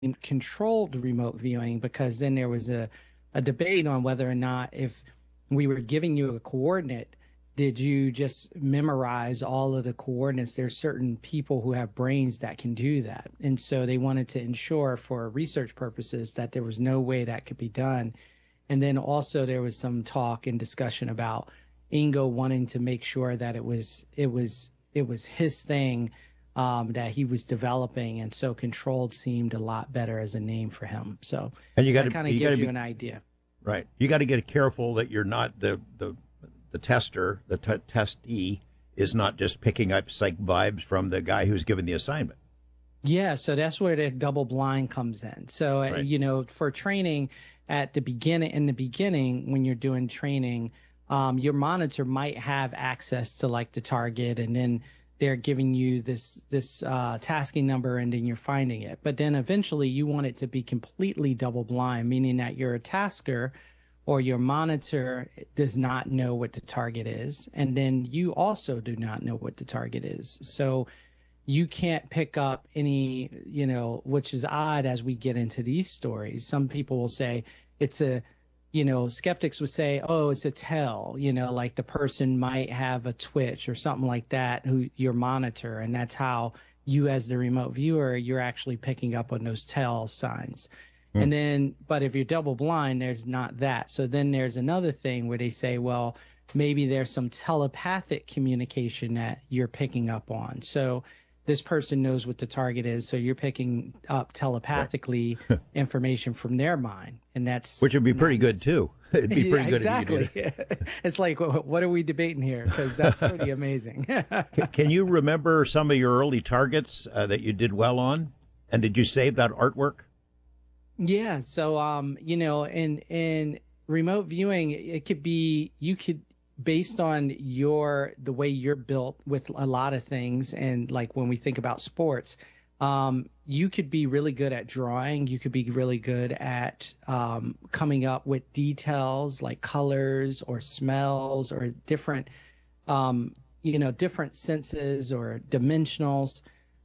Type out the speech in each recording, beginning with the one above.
controlled remote viewing because then there was a debate on whether or not if we were giving you a coordinate, did you just memorize all of the coordinates? There's certain people who have brains that can do that. And so they wanted to ensure for research purposes that there was no way that could be done. And then also there was some talk and discussion about Ingo wanting to make sure that it was his thing that he was developing, and so controlled seemed a lot better as a name for him. So And you got that to kind of gives you an idea. right. You got to get careful that you're not the tester, the testee is not just picking up psych vibes from the guy who's given the assignment. Yeah, so that's where the double blind comes in. So, Right. for training in the beginning, when you're doing training, your monitor might have access to like the target, and then they're giving you this tasking number, and then you're finding it. But then eventually you want it to be completely double blind, meaning that you're a tasker or your monitor does not know what the target is. And then you also do not know what the target is. So you can't pick up any, which is odd as we get into these stories. Some people will say skeptics would say, oh, it's a tell, like the person might have a twitch or something like that, who your monitor. And that's how you, as the remote viewer, you're actually picking up on those tell signs. And then, but if you're double blind, there's not that. So then there's another thing where they say, well, maybe there's some telepathic communication that you're picking up on. So this person knows what the target is. So you're picking up telepathically information from their mind. And that's Which would be pretty good, too. It'd be pretty good exactly. if you did it. It's like, what are we debating here? Because that's pretty amazing. Can you remember some of your early targets that you did well on? And did you save that artwork? Yeah. So, in remote viewing, it could be, based on the way you're built with a lot of things. And like when we think about sports, you could be really good at drawing. You could be really good at coming up with details like colors or smells or different, different senses or dimensionals.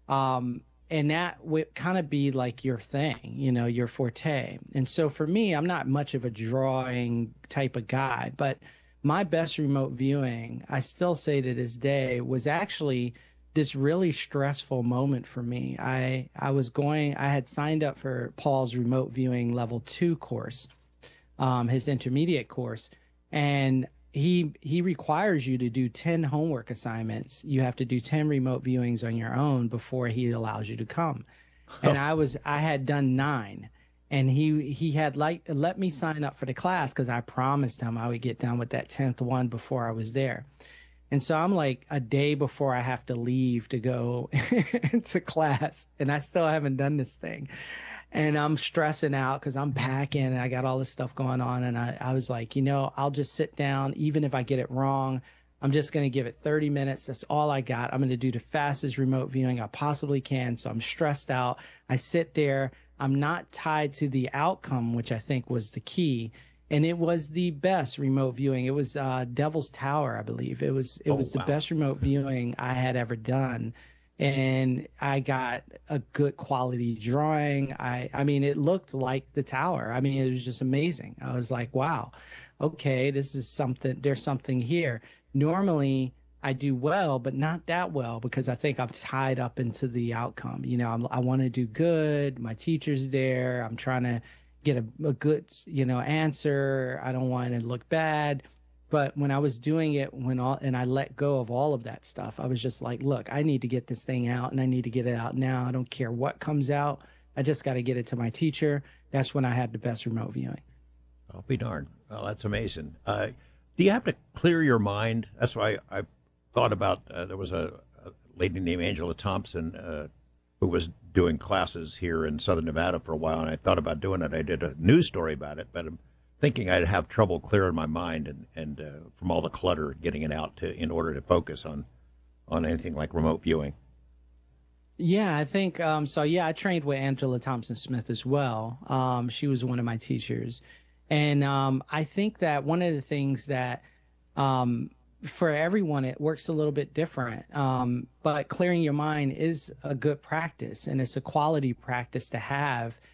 And that would kind of be like your thing, your forte. And so for me, I'm not much of a drawing type of guy, but my best remote viewing, I still say to this day, was actually this really stressful moment for me. I had signed up for Paul's remote viewing level 2 course, his intermediate course, and he requires you to do 10 homework assignments. You have to do 10 remote viewings on your own before he allows you to come. And I had done 9, and he had let me sign up for the class because I promised him I would get done with that 10th one before I was there. And so I'm like a day before I have to leave to go to class, and I still haven't done this thing. And I'm stressing out because I'm packing and I got all this stuff going on. And I was like, I'll just sit down. Even if I get it wrong, I'm just going to give it 30 minutes. That's all I got. I'm going to do the fastest remote viewing I possibly can. So I'm stressed out. I sit there. I'm not tied to the outcome, which I think was the key. And it was the best remote viewing. It was Devil's Tower, I believe. It was the best remote viewing I had ever done. And I got a good quality drawing. I mean, it looked like the tower. I mean, it was just amazing. I was like, wow, okay, this is something, there's something here. Normally I do well, but not that well because I think I'm tied up into the outcome. I want to do good. My teacher's there. I'm trying to get a good, answer. I don't want to look bad. But when I was doing it, and I let go of all of that stuff, I was just like, look, I need to get this thing out, and I need to get it out now. I don't care what comes out. I just got to get it to my teacher. That's when I had the best remote viewing. I'll be darned. Well, that's amazing. Do you have to clear your mind? That's why I thought about, there was a lady named Angela Thompson who was doing classes here in Southern Nevada for a while, and I thought about doing it. I did a news story about it, but I'm thinking I'd have trouble clearing my mind and from all the clutter, getting it out in order to focus on anything like remote viewing. Yeah, I think so. Yeah, I trained with Angela Thompson Smith as well. She was one of my teachers, and I think that one of the things that for everyone, it works a little bit different. But clearing your mind is a good practice, and it's a quality practice to have